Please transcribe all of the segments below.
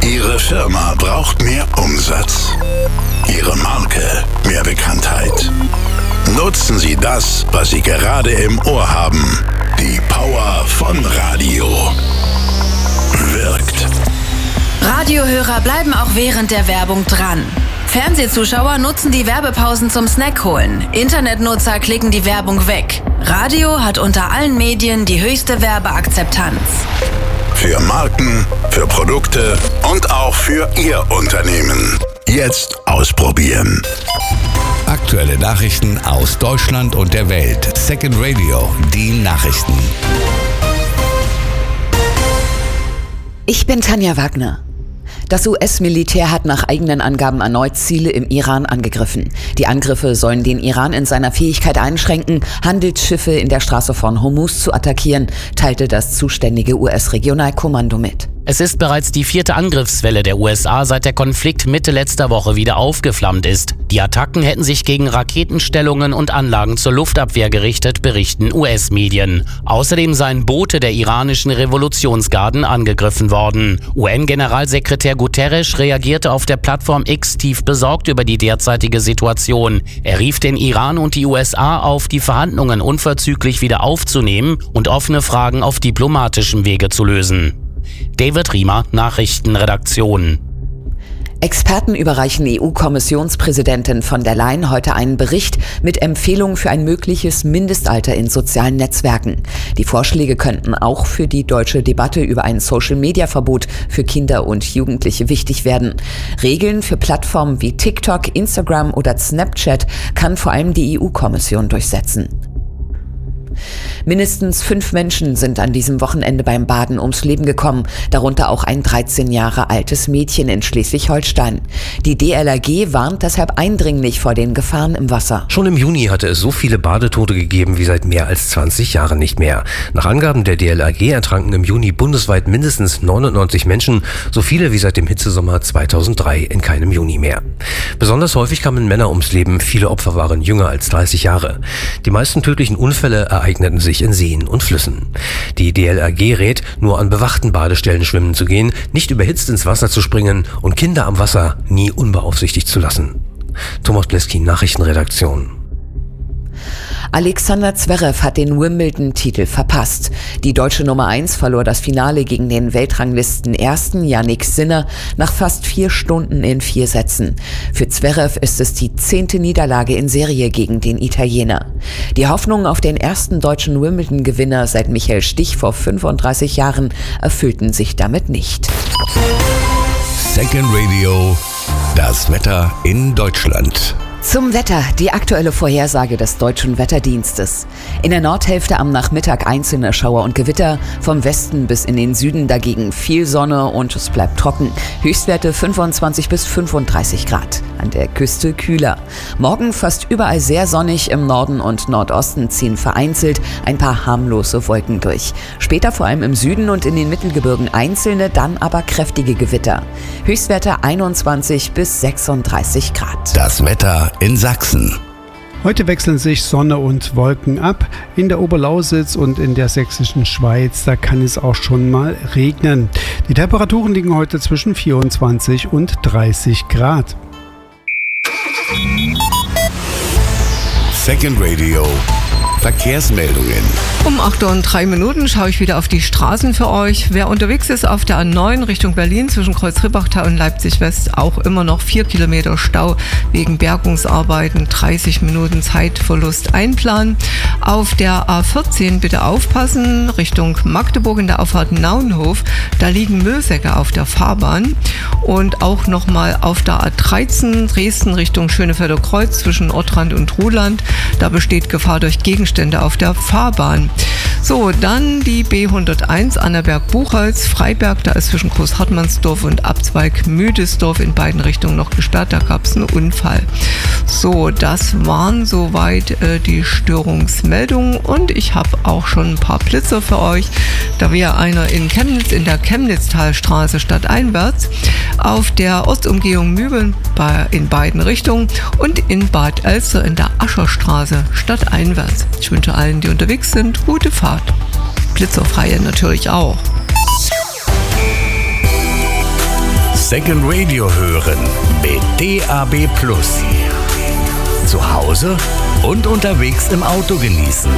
Ihre Firma braucht mehr Umsatz. Ihre Marke mehr Bekanntheit. Nutzen Sie das, was Sie gerade im Ohr haben. Die Power von Radio. Wirkt. Radiohörer bleiben auch während der Werbung dran. Fernsehzuschauer nutzen die Werbepausen zum Snack holen. Internetnutzer klicken die Werbung weg. Radio hat unter allen Medien die höchste Werbeakzeptanz. Für Marken, für Produkte und auch für Ihr Unternehmen. Jetzt ausprobieren. Aktuelle Nachrichten aus Deutschland und der Welt. Second Radio, die Nachrichten. Ich bin Tanja Wagner. Das US-Militär hat nach eigenen Angaben erneut Ziele im Iran angegriffen. Die Angriffe sollen den Iran in seiner Fähigkeit einschränken, Handelsschiffe in der Straße von Hormuz zu attackieren, teilte das zuständige US-Regionalkommando mit. Es ist bereits die 4. Angriffswelle der USA, seit der Konflikt Mitte letzter Woche wieder aufgeflammt ist. Die Attacken hätten sich gegen Raketenstellungen und Anlagen zur Luftabwehr gerichtet, berichten US-Medien. Außerdem seien Boote der iranischen Revolutionsgarden angegriffen worden. UN-Generalsekretär Guterres reagierte auf der Plattform X tief besorgt über die derzeitige Situation. Er rief den Iran und die USA auf, die Verhandlungen unverzüglich wieder aufzunehmen und offene Fragen auf diplomatischem Wege zu lösen. David Riemer, Nachrichtenredaktion. Experten überreichen EU-Kommissionspräsidentin von der Leyen heute einen Bericht mit Empfehlungen für ein mögliches Mindestalter in sozialen Netzwerken. Die Vorschläge könnten auch für die deutsche Debatte über ein Social-Media-Verbot für Kinder und Jugendliche wichtig werden. Regeln für Plattformen wie TikTok, Instagram oder Snapchat kann vor allem die EU-Kommission durchsetzen. Mindestens 5 Menschen sind an diesem Wochenende beim Baden ums Leben gekommen, darunter auch ein 13 Jahre altes Mädchen in Schleswig-Holstein. Die DLRG warnt deshalb eindringlich vor den Gefahren im Wasser. Schon im Juni hatte es so viele Badetote gegeben wie seit mehr als 20 Jahren nicht mehr. Nach Angaben der DLRG ertranken im Juni bundesweit mindestens 99 Menschen, so viele wie seit dem Hitzesommer 2003 in keinem Juni mehr. Besonders häufig kamen Männer ums Leben, viele Opfer waren jünger als 30 Jahre. Die meisten tödlichen Unfälle ereigneten sich in Seen und Flüssen. Die DLRG rät, nur an bewachten Badestellen schwimmen zu gehen, nicht überhitzt ins Wasser zu springen und Kinder am Wasser nie unbeaufsichtigt zu lassen. Thomas Bleski, Nachrichtenredaktion. Alexander Zverev hat den Wimbledon-Titel verpasst. Die deutsche Nummer 1 verlor das Finale gegen den Weltranglisten-Ersten Jannik Sinner nach fast 4 Stunden in 4 Sätzen. Für Zverev ist es die 10. Niederlage in Serie gegen den Italiener. Die Hoffnungen auf den ersten deutschen Wimbledon-Gewinner seit Michael Stich vor 35 Jahren erfüllten sich damit nicht. Second Radio, das Wetter in Deutschland. Zum Wetter, die aktuelle Vorhersage des Deutschen Wetterdienstes. In der Nordhälfte am Nachmittag einzelne Schauer und Gewitter, vom Westen bis in den Süden dagegen viel Sonne und es bleibt trocken. Höchstwerte 25 bis 35 Grad. An der Küste kühler. Morgen fast überall sehr sonnig, im Norden und Nordosten ziehen vereinzelt ein paar harmlose Wolken durch. Später vor allem im Süden und in den Mittelgebirgen einzelne, dann aber kräftige Gewitter. Höchstwerte 21 bis 36 Grad. Das Wetter in Sachsen. Heute wechseln sich Sonne und Wolken ab. In der Oberlausitz und in der sächsischen Schweiz, da kann es auch schon mal regnen. Die Temperaturen liegen heute zwischen 24 und 30 Grad. Second Radio. Verkehrsmeldungen. Um 8:03 Uhr schaue ich wieder auf die Straßen für euch. Wer unterwegs ist auf der A9 Richtung Berlin zwischen Kreuz-Rippachtal und Leipzig-West, auch immer noch 4 Kilometer Stau wegen Bergungsarbeiten, 30 Minuten Zeitverlust einplanen. Auf der A14 bitte aufpassen, Richtung Magdeburg in der Auffahrt Naunhof, da liegen Müllsäcke auf der Fahrbahn. Und auch nochmal auf der A13 Dresden Richtung Schönefelder Kreuz zwischen Ottrand und Ruhland, da besteht Gefahr durch Gegenstände auf der Fahrbahn. So, dann die B101 Annaberg-Buchholz, Freiberg, da ist zwischen Großhartmannsdorf und Abzweig Müdesdorf in beiden Richtungen noch gesperrt, da gab es einen Unfall. So, das waren soweit die Störungsmeldungen und ich habe auch schon ein paar Blitzer für euch. Da wäre einer in Chemnitz, in der Chemnitztalstraße stadteinwärts, auf der Ostumgehung Mübeln in beiden Richtungen und in Bad Elster in der Ascherstraße stadteinwärts. Ich wünsche allen, die unterwegs sind, gute Fahrt. Blitzerfreie natürlich auch. Second Radio hören mit DAB+. Zu Hause und unterwegs im Auto genießen.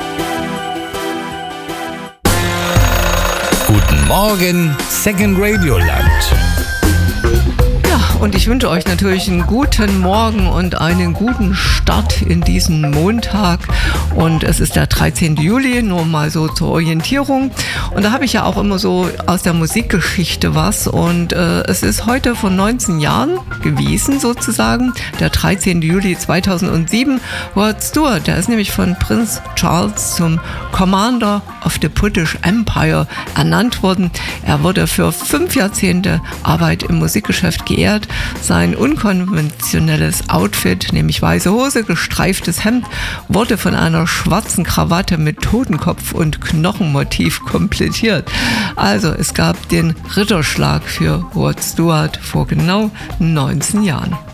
Guten Morgen, Second Radio Land. Und ich wünsche euch natürlich einen guten Morgen und einen guten Start in diesen Montag. Und es ist der 13. Juli, nur mal so zur Orientierung. Und da habe ich ja auch immer so aus der Musikgeschichte was. Und es ist heute vor 19 Jahren gewesen sozusagen, der 13. Juli 2007. Rod Stewart, der ist nämlich von Prinz Charles zum Commander of the British Empire ernannt worden. Er wurde für 5 Jahrzehnte Arbeit im Musikgeschäft geehrt. Sein unkonventionelles Outfit, nämlich weiße Hose, gestreiftes Hemd, wurde von einer schwarzen Krawatte mit Totenkopf und Knochenmotiv komplettiert. Also es gab den Ritterschlag für Rod Stewart vor genau 19 Jahren.